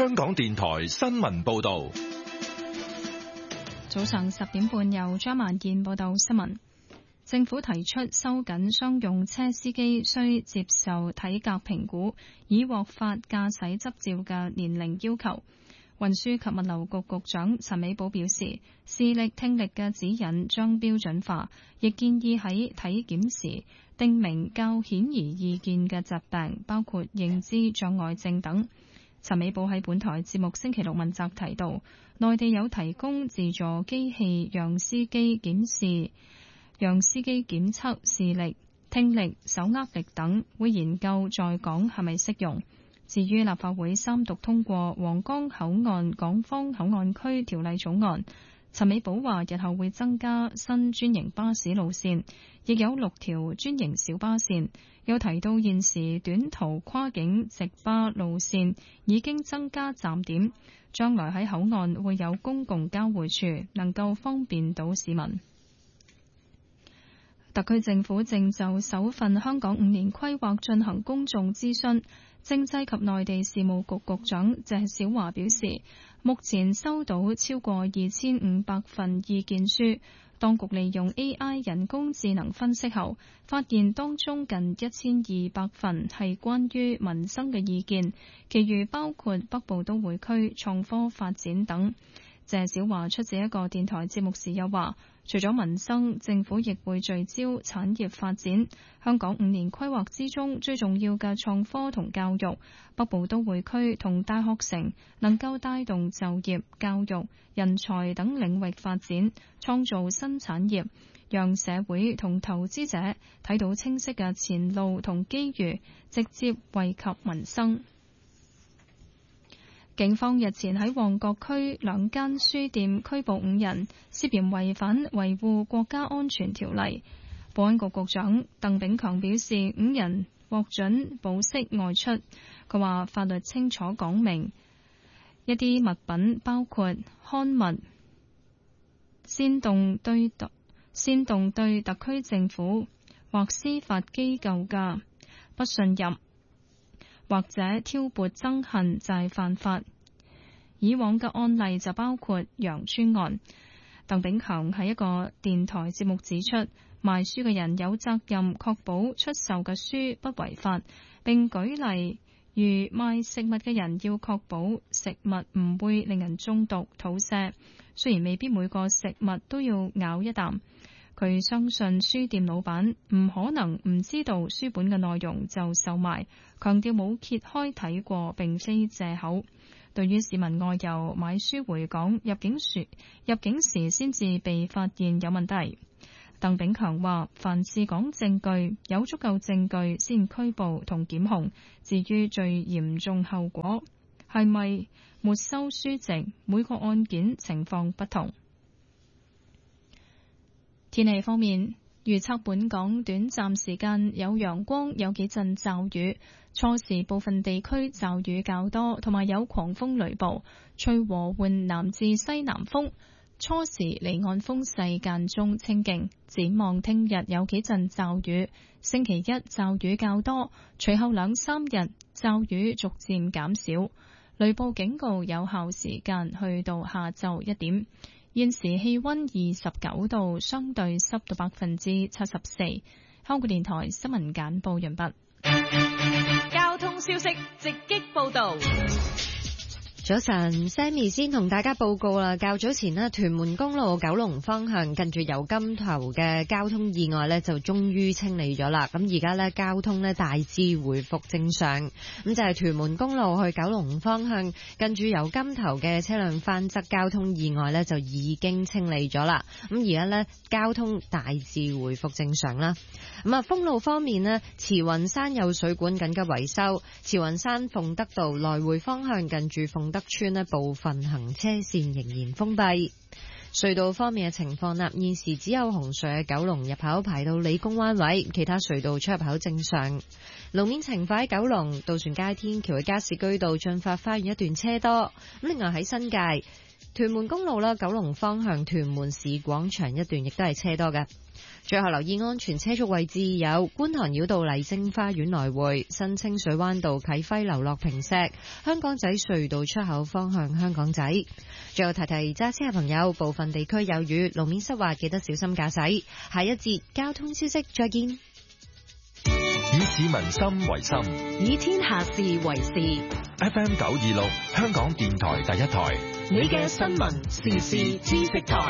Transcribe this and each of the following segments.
香港電台新聞報道。 早上10點半，由張萬燕報道新聞。政府提出收緊商用車司機需接受體格評估，以獲發駕駛執照嘅年齡要求。運輸及物流局局長陳美寶表示，視力聽力嘅指引將標準化，亦建議喺體檢時訂明較顯而易見嘅疾病，包括認知障礙症等。陳美寶喺本台節目星期六問責提到，內地有提供自助機器讓司機檢測視力、聽力、手握力等，會研究在港係咪適用。至於立法會三讀通過皇崗口岸港方口岸區條例草案，陳美寶話日後會增加新專營巴士路線，亦有6條專營小巴線。又提到現時短途跨境直巴路線已經增加站點，將來喺口岸會有公共交匯處，能夠方便到市民。特區政府正就首份香港5年規劃進行公眾諮詢。政制及內地事務局局長謝小華表示，目前收到超過2500份意見書，當局利用 AI 人工智能分析後，發現當中近1200份係關於民生嘅意見，其餘包括北部都會區創科發展等。謝小華出席一個電台節目時又話，除咗民生，政府亦會聚焦產業發展。香港5年規劃之中最重要嘅創科同教育，北部都會區同大學城能夠帶動就業、教育、人才等領域發展，創造新產業，讓社會同投資者睇到清晰嘅前路同機遇，直接惠及民生。警方日前喺旺角區2間書店拘捕5人，涉嫌違反維護國家安全條例。保安局局長鄧炳強表示，5人獲准保釋外出。佢話法律清楚講明，一啲物品包括刊物、煽動對特區政府或司法機構嘅不信任，或者挑撥憎恨就係犯法。以往嘅案例就包括楊村案。鄧炳強喺一個電台節目指出，賣書嘅人有責任確保出售嘅書不違法，並舉例如賣食物嘅人要確保食物唔會令人中毒、肚瀉。雖然未必每個食物都要咬一啖，佢相信書店老闆唔可能唔知道書本嘅內容就售賣，強調冇揭開睇過並非藉口。對於市民外遊買書回港，入境時先至被發現有問題，鄧炳強話凡事講證據，有足夠證據先拘捕同檢控。至於最嚴重後果係咪沒收書籍，每個案件情況不同。天氣方面，預測本港短暫時間有陽光，有幾陣驟雨。初時部分地區驟雨較多，同埋有狂風雷暴，吹和緩南至西南風。初時離岸風勢間中清勁。展望聽日有幾陣驟雨，星期一驟雨較多，隨後2-3日驟雨逐漸減少。雷暴警告有效時間去到下晝1點。現時氣溫29度，相對濕度74%。香港電台新聞簡報完畢。 交通消息直擊報道。 早晨 ，Sammy 先同大家報告啦。較早前呢，屯門公路九龍方向近住油柑頭嘅交通意外呢，就終於清理咗啦。咁而家呢，交通呢大致回復正常。咁就係屯門公路去九龍方向近住油柑頭嘅車輛翻側交通意外呢，就已經清理咗啦。咁而家呢，交通大致回復正常啦。咁封路方面呢，慈雲山有水管緊急維修，慈雲山鳳德道來回方向近住鳳德村呢部分行車線仍然封閉。隧道方面嘅情況啦，現時只有紅隧嘅九龍入口排到理工灣位，其他隧道出入口正常。路面情況喺九龍渡船街天橋嘅加士居道進發花園一段車多。咁另外喺新界屯門公路啦，九龍方向屯門市廣場一段亦都係車多嘅。 最後留意安全車速位置有觀塘繞道麗晶花園來回、新清水灣道啟輝樓落坪石、香港仔隧道出口方向香港仔。最後提提揸車嘅朋友，部分地區有雨，路面濕滑，記得小心駕駛。下一節交通消息再見。 以市民心為心， 以天下事為事。 FM 926香港電台第一台， 你嘅新聞時事知識台。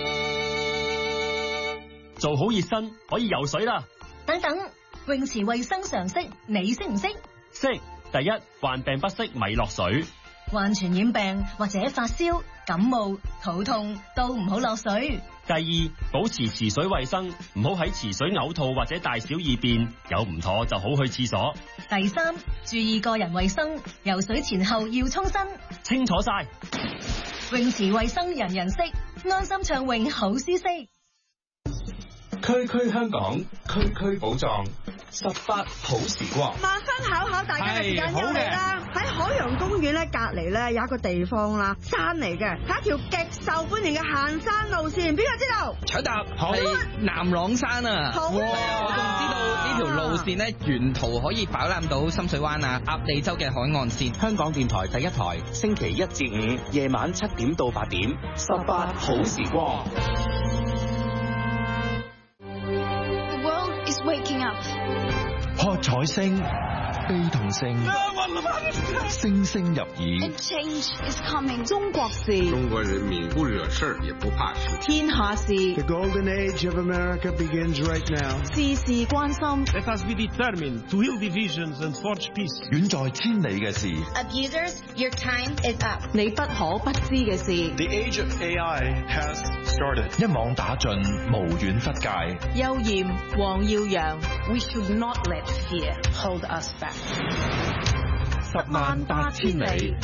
做好熱身可以游水啦。 等等，泳池衛生常識你識唔識？ 識。第一，患病不適咪落水。 患傳染病或者發燒、感冒、肚痛都唔好落水。 第二，保持池水衛生，唔好喺池水嘔吐或者大小二便，有唔妥就好去廁所。 第三，注意個人衛生，游水前後要沖身。 清楚晒。 泳池衛生人人識，安心暢泳好舒適。 區區香港，區區寶藏，18好時光。 萬分考考大家嘅時間又嚟啦！喺海洋公園咧隔離咧有一個地方啦，山嚟嘅，係一條極受歡迎嘅行山路線，邊個知道？ 搶答係南朗山啊！ 好啊！ 我仲知道呢條路線咧，沿途可以飽覽到深水灣啊、鴨脷洲嘅海岸線。 香港電台第一台，星期1至5夜晚7點到8點，18好時光。 Waking up， 喝彩聲、悲痛聲，聲聲入耳。 Change is coming。 中國事， 中國人民不惹事也不怕事。 天下事。 The golden age of America begins right now。 事事關心。 Let us be determined to heal divisions and forge peace。 遠在千里嘅事。 Abusers, your time is up。 你不可不知嘅事。 The age of AI has started。 一網打盡，無遠弗屆。 邱艷、黃耀揚。 We should not let fear hold us back。 108000里。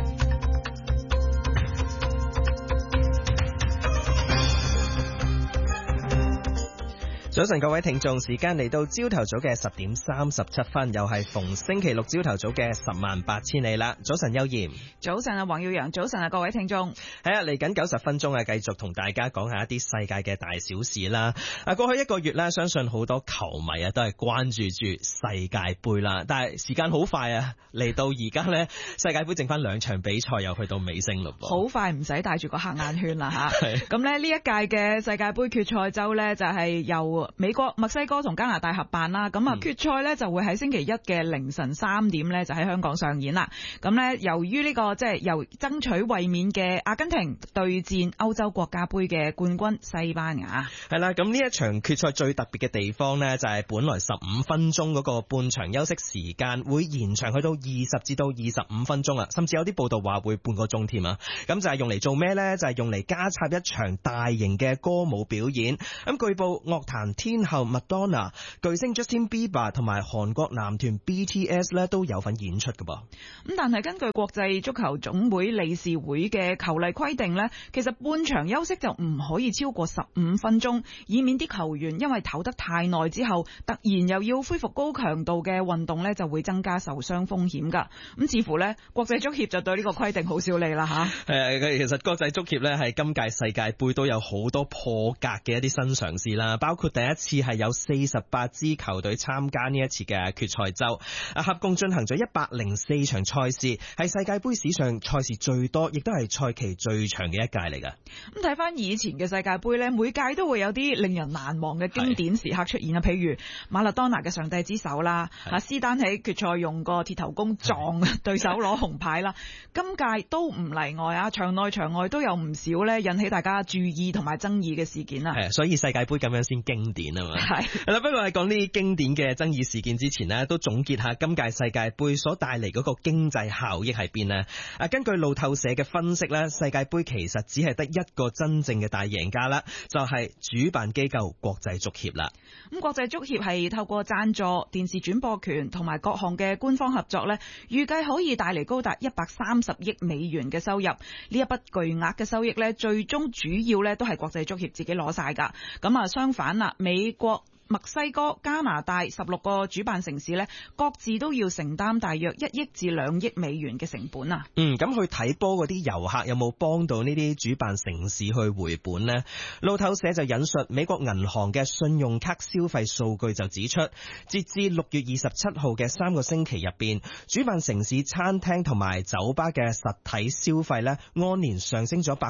早晨各位聽眾，時間嚟到朝頭早嘅10點37分，又係逢星期六朝頭早嘅108000里啦。早晨邱艷， 早晨啊黃耀揚，早晨啊各位聽眾。 係啊，嚟緊90分鐘啊，繼續同大家講下一啲世界嘅大小事啦。過去一個月咧，相信好多球迷啊都係關注住世界盃啦。但係時間好快啊，嚟到而家咧，世界盃剩翻2場比賽又去到尾聲咯噃。 好快唔使戴住個黑眼圈啦吓。咁咧呢一屆嘅世界盃決賽周咧就係由美國、墨西哥同加拿大合辦啦，咁啊決賽咧就會喺星期一嘅凌晨3點咧就喺香港上演啦。咁咧由於呢個即係由爭取衛冕嘅阿根廷對戰歐洲國家盃嘅冠軍西班牙。 係啦，咁呢一場決賽最特別嘅地方咧就係本來15分鐘嗰個半場休息時間會延長去到20至到25分鐘啊，甚至有啲報道話會半個鐘添啊。咁就係用嚟做咩咧？就係用嚟加插一場大型嘅歌舞表演。咁據報樂壇天后麥當娜、巨星 Justin Bieber 同埋韓國男團 BTS 咧都有份演出㗎噃。 咁但係根據國際足球總會理事會嘅球例規定咧，其實半場休息就唔可以超過15分鐘，以免啲球員因為唞得太耐之後，突然又要恢復高強度嘅運動咧，就會增加受傷風險㗎。咁似乎咧，國際足協就對呢個規定好少理啦吓。 其實國際足協咧係今屆世界盃都有好多破格嘅一啲新嘗試啦，包括第一次係有48支球隊參加呢一次嘅決賽周，合共進行咗104場賽事，係世界盃史上賽事最多，亦都係賽期最長嘅一屆嚟㗎。 咁睇翻以前嘅世界盃呢，每屆都會有啲令人難忘嘅經典時刻出現啊，譬如馬勒當拿嘅上帝之手啦，斯丹喺決賽用個鐵頭功撞對手攞紅牌啦，今屆都唔例外啊，場內場外都有唔少呢引起大家注意同埋爭議嘅事件啊。 係，所以世界盃咁樣先經典啊嘛。係啦，不過喺講呢啲經典嘅爭議事件之前呢，都總結下今屆世界盃所帶嚟嗰個經濟效益喺邊呢？根據路透社嘅分析呢，世界盃其實只係得一個真正嘅大贏家啦，就係主辦機構國際足協啦。 咁國際足協係透過贊助、電視轉播權同埋各項嘅官方合作呢，預計可以帶嚟高達130億美元嘅收入。呢一筆巨額嘅收益呢，最終主要呢都係國際足協自己攞晒㗎。咁相反啦，美國墨西哥、加拿大16個主辦城市呢，各自都要承擔大約1億至2億美元嘅成本啊。 咁去睇波嗰啲遊客有冇幫到呢啲主辦城市去回本呢？路透社就引述美國銀行嘅信用卡消費數據就指出，截至6月27號嘅3個星期入邊，主辦城市餐廳同埋酒吧嘅實體消費呢，按年上升咗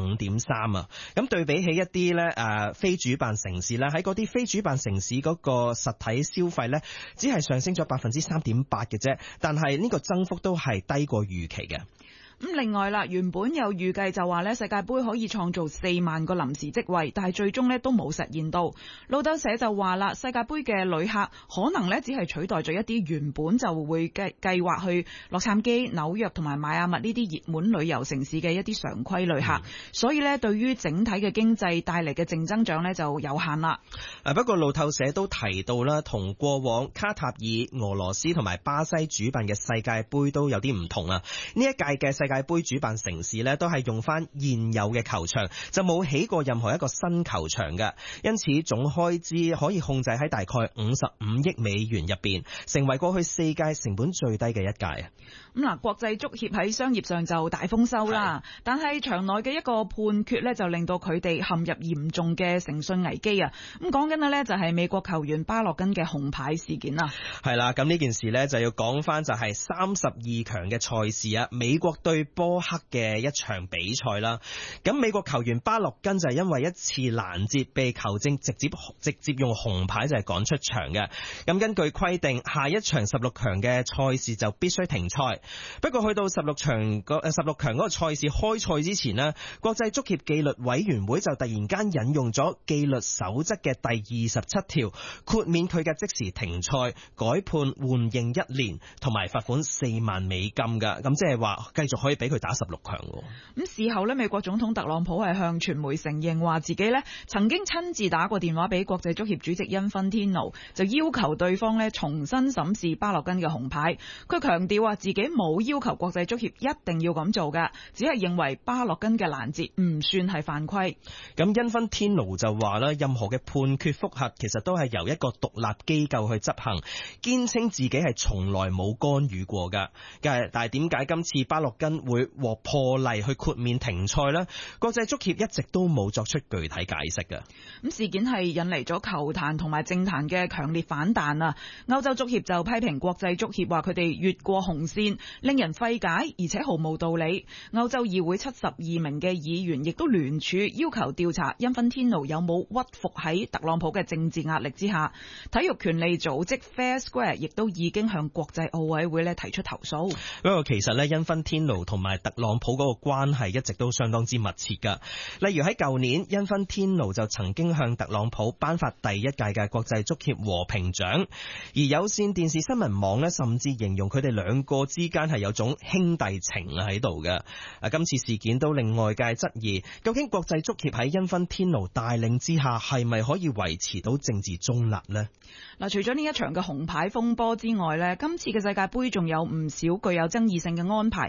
5.3% 啊。咁對比起一啲呢非主辦城市呢，喺嗰啲非主辦城市嗰個實體消費呢，只係上升咗 3.8% 嘅啫，但係呢個增幅都係低過預期嘅。 咁另外啦，原本有預計就話咧世界盃可以創造4萬個臨時職位，但係最終咧都冇實現到。路透社就話啦，世界盃嘅旅客可能咧只係取代咗一啲原本就會計劃去洛杉磯、紐約同埋邁阿密呢啲熱門旅遊城市嘅一啲常規旅客，所以咧對於整體嘅經濟帶嚟嘅正增長咧就有限啦。 不過路透社都提到啦，同過往卡塔爾、俄羅斯同埋巴西主辦嘅世界盃都有啲唔同啊！呢一屆嘅世界盃主辦城市呢，都係用翻現有嘅球場，就冇起過任何一個新球場嘅，因此總開支可以控制喺大概55億美元入邊，成為過去4屆成本最低嘅一屆啊！ 咁嗱，國際足協喺商業上就大豐收啦，但係場內嘅一個判決呢，就令到佢哋陷入嚴重嘅誠信危機啊！咁講緊嘅呢，就係美國球員巴洛根嘅紅牌事件啦。 係啦，咁呢件事呢，就要講翻就係32強嘅賽事啊，美國對波克嘅一場比賽啦。咁美國球員巴洛根就係因為一次攔截被球證直接用紅牌就係趕出場嘅。咁根據規定，下一場16強嘅賽事就必須停賽。不過去到16強嗰個賽事開賽之前呢，國際足協紀律委員會就突然間引用咗紀律守則嘅第27條，豁免佢嘅即時停賽、改判緩刑1年同埋罰款4萬美金噶。咁即係話繼續可以俾佢打16強。 咁事後呢，美國總統特朗普係向傳媒承認話自己呢曾經親自打過電話俾國際足協主席因芬天奴，就要求對方呢重新審視巴洛根嘅紅牌。佢強調話自己冇要求國際足協一定要咁做㗎，只係認為巴洛根嘅攔截唔算係犯規。 咁因芬天奴就話啦，任何嘅判決複核其實都係由一個獨立機構去執行，堅稱自己係從來冇干預過㗎。但係點解今次巴洛根會獲破例去豁免停賽呢？國際足協一直都冇作出具體解釋㗎。 咁事件係引嚟咗球壇同埋政壇嘅強烈反彈啊！歐洲足協就批評國際足協話佢哋越過紅線，令人費解，而且毫無道理。歐洲議會72名嘅議員亦都聯署要求調查因芬天奴有冇屈服喺特朗普嘅政治壓力之下。體育權利組織 Fair Square 亦都已經向國際奧委會提出投訴。 不過其實呢，因芬天奴同埋特朗普嗰個關係一直都相當之密切㗎。例如喺舊年，因芬天奴就曾經向特朗普頒發第一屆嘅國際足協和平獎，而有線電視新聞網呢，甚至形容佢哋兩個之間係有種兄弟情喺度嘅。今次事件都令外界質疑，究竟國際足協喺因芬天奴帶領之下係咪可以維持到政治中立呢？ 嗱，除咗呢一場嘅紅牌風波之外呢，今次嘅世界盃仲有唔少具有爭議性嘅安排。